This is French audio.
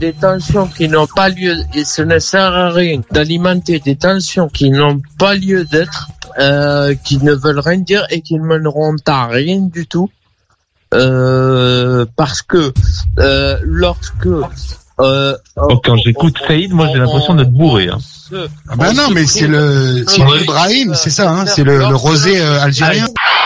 des tensions qui n'ont pas lieu, et ce ne sert à rien d'alimenter des tensions qui n'ont pas lieu d'être, qui ne veulent rien dire et qui ne mèneront à rien du tout, parce que lorsque quand j'écoute Saïd, moi j'ai l'impression d'être bourré. Hein. Ah bah non, mais c'est le Ibrahim, c'est ça, hein, c'est le rosé algérien.